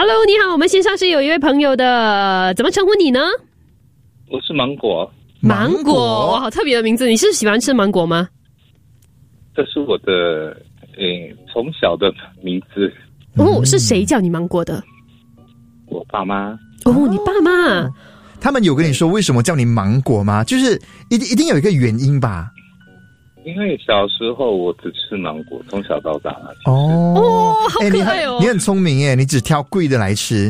Hello， 你好，我们线上是有一位朋友的，怎么称呼你呢？ 我是芒果。 芒果，哇，好特别的名字。你是喜欢吃芒果吗？ 这是我的从小的名字。 哦，是谁叫你芒果的？ 我爸妈。 哦，你爸妈。 他们有跟你说为什么叫你芒果吗？就是一定有一个原因吧？ 因为小时候我只吃芒果，从小到大嘛。 哦，好可爱哦！ 你很聪明耶，你只挑贵的来吃。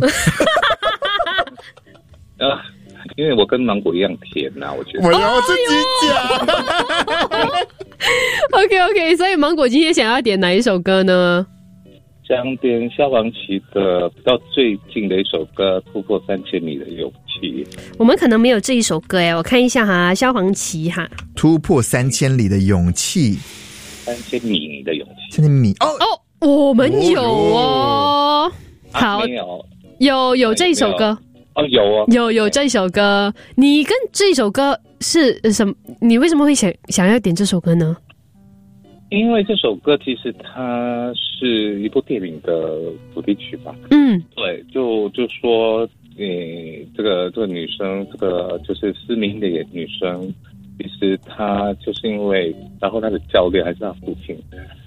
因为我跟芒果一样甜呐，我觉得。 我要自己讲。 OK， 所以芒果今天想要点哪一首歌呢？ 想点萧煌奇的比较最近的一首歌《突破3000里的勇气》。 我们可能没有这一首歌耶，我看一下哈，萧煌奇哈，《 突破3000里的勇气》 ，3000米的勇气 ，3000米我们有哦。好，有这一首歌。有这首歌。你跟这首歌是什么？你为什么会想要点这首歌呢？ 因为这首歌其实它是一部电影的主题曲吧。对，就说这个女生，这个就是失明的女生，其实她就是因为，然后她的教练还是她父亲，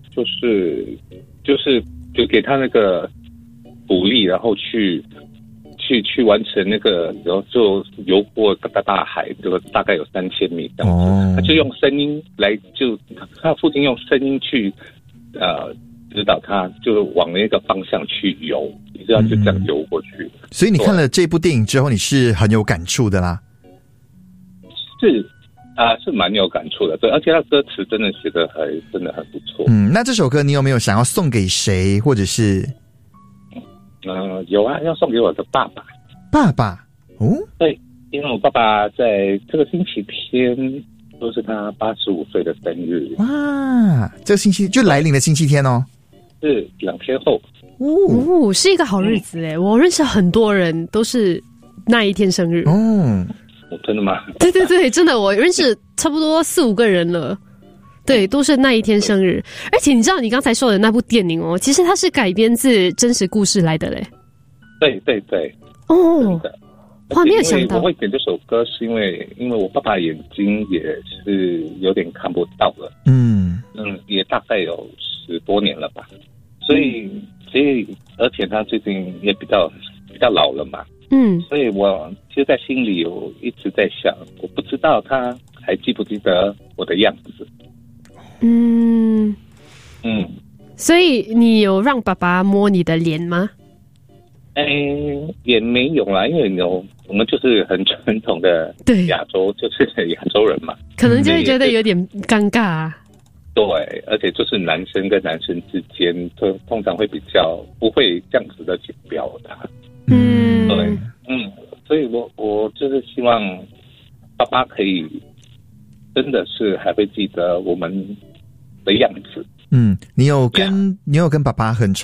就给她那个鼓励，然后去完成那个，然后就游过大海，这个大概有3000米这样子。他就用声音来，就他父亲用声音去指导他，就往那个方向去游，你知道就这样游过去。 所以你看了这部电影之后，你是很有感触的啦。 是蛮有感触的，对，而且他歌词真的写得真的很不错。 那这首歌你有没有想要送给谁，或者是？ 有啊，要送给我的爸爸。 爸爸？哦， 对，因为我爸爸在这个星期天都是他85岁的生日。 哇，这个星期就来临的星期天哦。 是2天后。 是一个好日子诶。我认识很多人都是那一天生日。 真的吗？ 对，真的，我认识差不多4-5个人了。对，都是那一天生日。而且你知道你刚才说的那部电影哦，其实它是改编自真实故事来的嘞。 对。 哇，没有想到。 我会点这首歌是因为我爸爸眼睛也是有点看不到了。也大概有10多年了吧。所以而且他最近也比较老了嘛。所以我其实在心里有一直在想，我不知道他还记不记得我的样子。 所以你有让爸爸摸你的脸吗？ 也没有啦，因为我们就是很传统的亚洲，就是亚洲人嘛， 可能就会觉得有点尴尬。 对，而且就是男生跟男生之间，通常会比较不会这样子的去表达。对，所以我就是希望爸爸可以真的是还会记得我们的样子。 你有跟爸爸很